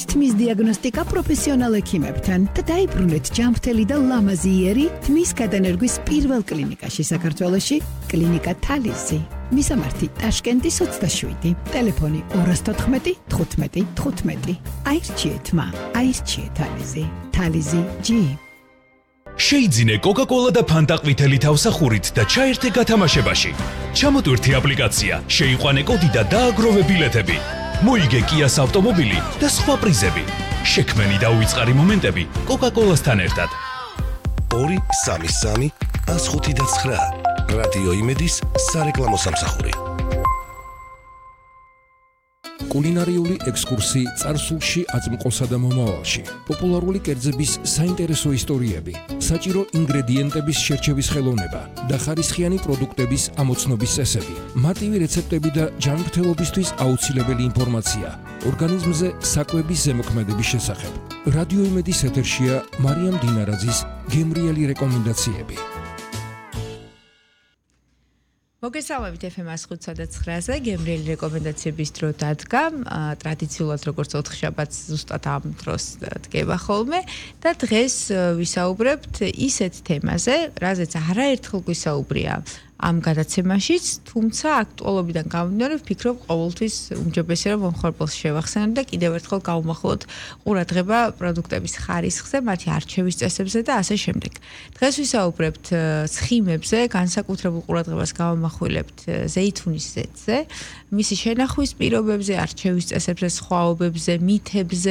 თმის დიაგნოსტიკა პროფესიონალ ექიმებთან და დაიბრუნეთ ჯანმრთელი და ლამაზი იერი თმის გადანერგვის პირველ კლინიკაში საქართველოში, კლინიკა თალიზი. მისამართი ტაშკენტის 27, ტელეფონი 214 15 15. აირჩიეთ მა, აირჩიეთ თალიზი. თალიზი G. შეიძინე კოკა-კოლა და ფანტა ყვითელი თავსახურით და ჩაერთე გათამაშებაში. ჩამოტვირთი აპლიკაცია, შეიყვანე კოდი და დააგროვე ბილეთები. მოიგე კიას ავტომობილი და სხვა პრიზები. შექმენი და უიწყარი მომენტები კოკა-კოლასთან ერთად. 233 159 რადიო იმედის სარეკლამო სამსახური. კულინარიული ექსკურსი წარსულში, აწმყოსა და მომავალში. პოპულარული კერძების საინტერესო ისტორიები, საჭირო ინგრედიენტების შერჩევის ხელოვნება და ხარისხიანი პროდუქტების ამოცნობის წესები. მარტივი რეცეპტები და ჯანმრთელობისთვის აუცილებელი ინფორმაცია. ორგანიზმზე საკვების ზემოქმედების შესახებ. რადიო იმედის ეთერშია მარიამ დინარაძის გემრიელი რეკომენდაციები. მოგესალმებით FM 105.9-ზე, გემრიელი რეკომენდაციების დრო დადგა. ტრადიციულად როგორც ოთხშაბათს ზუსტად ამ დროს დგება ხოლმე და დღეს ვისაუბრებთ ისეთ თემაზე, რაზეც არაერთხელ გვისაუბრია ამ გადაცემაშიც, თუმცა აქტუალობიდან გამომდინარე ვფიქრობ ყოველთვის უმჯობესია რომ მომხმარებელს შევახსენოთ და კიდევ ერთხელ გავუმახვილოთ ყურადღება პროდუქტების ხარისხზე, მათი არჩევის წესებზე და ასე შემდეგ. დღეს ვისაუბრებთ ცხიმებზე, განსაკუთრებულ ყურადღებას გავამახვილებთ ზეითუნის ზეთზე, მისი შენახვის პირობებზე, არჩევის წესებზე, სხვაობებზე, მითებზე